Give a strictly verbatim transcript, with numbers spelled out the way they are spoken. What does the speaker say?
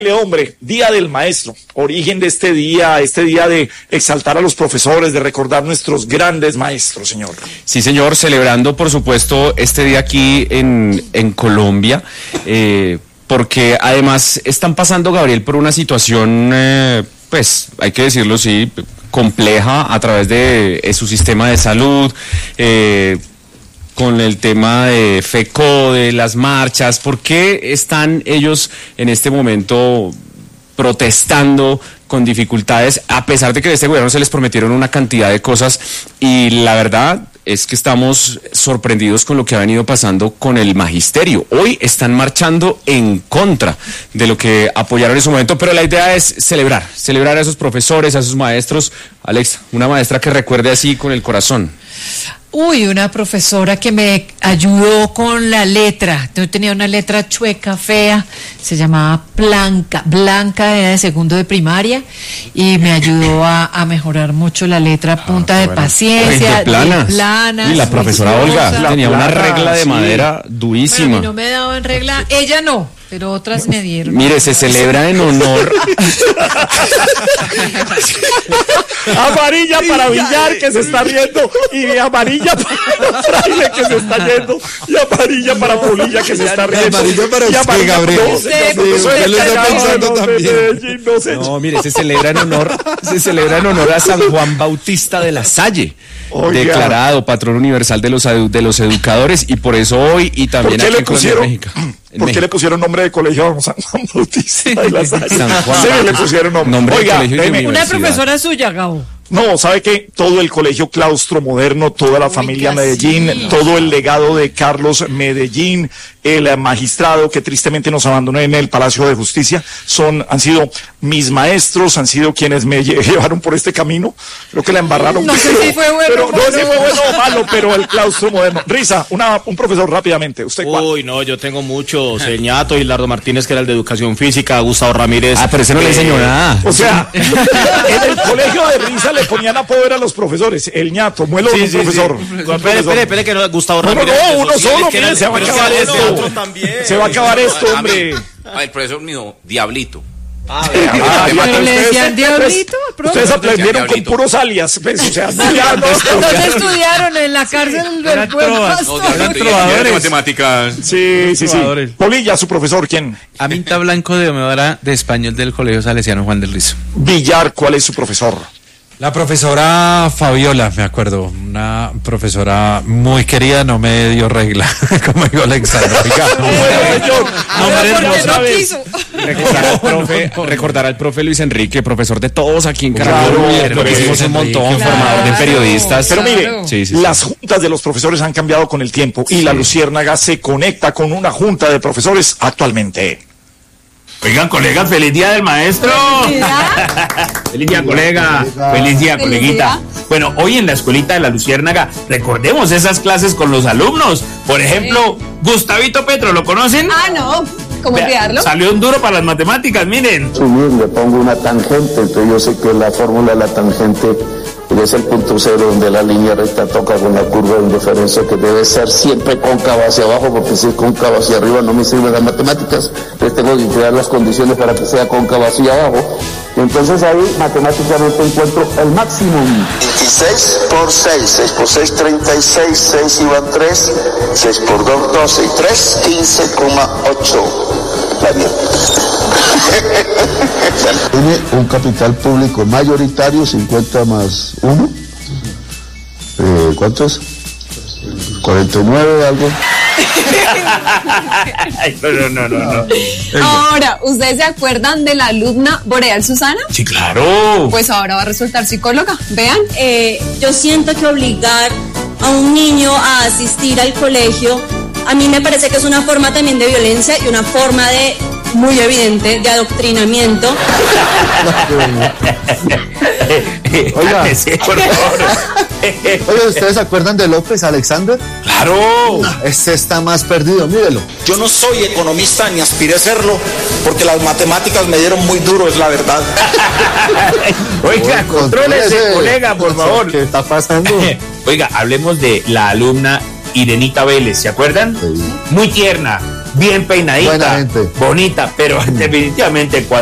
Hombre, Día del Maestro, origen de este día, este día de exaltar a los profesores, de recordar nuestros grandes maestros, señor. Sí, señor, celebrando, por supuesto, este día aquí en, en Colombia, eh, porque además están pasando, Gabriel, por una situación, eh, pues, hay que decirlo así, compleja a través de eh, su sistema de salud, eh, con el tema de FECO, de las marchas. ¿Por qué están ellos en este momento protestando con dificultades, a pesar de que de este gobierno se les prometieron una cantidad de cosas? Y la verdad es que estamos sorprendidos con lo que ha venido pasando con el magisterio. Hoy están marchando en contra de lo que apoyaron en su momento, pero la idea es celebrar, celebrar a esos profesores, a esos maestros. Alexa, una maestra que recuerde así con el corazón. Uy, una profesora que me ayudó con la letra. Yo tenía una letra chueca, fea, se llamaba Blanca. Blanca era de segundo de primaria y me ayudó a, a mejorar mucho la letra a punta ah, de bueno. paciencia, de planas. de planas. Y la profesora Olga la tenía plana, una regla de sí. madera durísima. Bueno, a mí no me daban regla, ella no, pero otras me dieron. Mire, se celebra en honor. Amarilla para Villar, que se está riendo, y amarilla para Fraile, que se está yendo, y amarilla para Polilla, que se está riendo. Amarilla para usted, Gabriel. No, sí, usted lo está pensando no, también. No, sé. No, mire, se celebra en honor, se celebra en honor a San Juan Bautista de la Salle, Oiga. declarado patrón universal de los de los educadores, y por eso hoy y también aquí en Colombia, México. ¿Por qué le pusieron nombre de colegio a San Juan Bautista de la Salle? San Juan. Sí, le pusieron nombre. nombre Oiga, de colegio y una profesora suya, Gabo. No, ¿sabe qué? Todo el colegio claustro moderno, toda la Oiga, familia Medellín, sí. todo el legado de Carlos Medellín, el magistrado que tristemente nos abandonó en el Palacio de Justicia, son, han sido mis maestros, han sido quienes me llevaron por este camino. Creo que la embarraron. No pero, sé si fue bueno pero, o no sé si fue bueno o malo, pero el claustro moderno. Risa, una, un profesor rápidamente. ¿Usted cuál? Uy, no, yo tengo muchos. El ñato, Hilardo Martínez, que era el de Educación Física, Gustavo Ramírez. Ah, pero ese no eh, le enseñó nada. O sea, en el colegio de Risa le ponían a poder a los profesores. El ñato, muelo sí, un sí, profesor. Sí. Espere, espere, espere, que no, Gustavo Ramírez. No, no, uno solo, mire, se va a acabar esto. Se va a acabar esto, hombre. El profesor mío, Diablito. Ah, ah, pero le decían Diablito. Ustedes aprendieron con puros alias. Pues, o sea, estudiaron, ¿dónde estudiaron? En la cárcel del pueblo. No, matemáticas. Sí, sí, sí. Polilla, su profesor, ¿quién? Aminta Blanco, de Omedora, de Español del Colegio Salesiano Juan del Rizo. Villar, ¿cuál es su profesor? La profesora Fabiola, me acuerdo, una profesora muy querida, no me dio regla, como dijo Alexandra. No quiso. Recordar al profe, recordar al profe Luis Enrique, profesor de todos aquí en Carabobo, lo que hicimos un montón, claro. formador de periodistas. Pero mire, sí, sí, las sí. juntas de los profesores han cambiado con el tiempo y sí. la Luciérnaga se conecta con una junta de profesores actualmente. Oigan, colegas, feliz día del maestro. Feliz día, colega. Feliz día, coleguita. Bueno, hoy en la escuelita de la Luciérnaga, recordemos esas clases con los alumnos. Por ejemplo, sí. Gustavito Petro, ¿lo conocen? Ah, no. ¿Cómo olvidarlo? Salió un duro para las matemáticas, miren. Subir, le pongo una tangente, entonces yo sé que la fórmula de la tangente es el punto cero donde la línea recta toca con la curva de indiferencia, que debe ser siempre cóncava hacia abajo, porque si es cóncava hacia arriba no me sirven las matemáticas. Entonces tengo que crear las condiciones para que sea cóncava hacia abajo. Y entonces ahí matemáticamente encuentro el máximo. veintiséis por seis, seis por seis, treinta y seis, seis iban tres, seis por dos, doce y tres, quince coma ocho. Está bien. Tiene un capital público mayoritario, cincuenta más uno. Eh, ¿Cuánto es? cuarenta y nueve, algo. no, no, no, no. Ahora, ¿ustedes se acuerdan de la alumna Boreal Susana? Sí, claro. Pues ahora va a resultar psicóloga. Vean. Eh, yo siento que obligar a un niño a asistir al colegio, a mí me parece que es una forma también de violencia y una forma de, muy evidente, de adoctrinamiento. Oiga, sí, por favor. Oye, ¿ustedes se acuerdan de López Alexander? ¡Claro! Este está más perdido, mírelo. Yo no soy economista ni aspiré a serlo, porque las matemáticas me dieron muy duro, es la verdad. Oiga, contrólese, colega, por favor. ¿Qué está pasando? Oiga, hablemos de la alumna Irenita Vélez, ¿se acuerdan? Sí. Muy tierna, bien peinadita, Buena gente. bonita, pero definitivamente cuando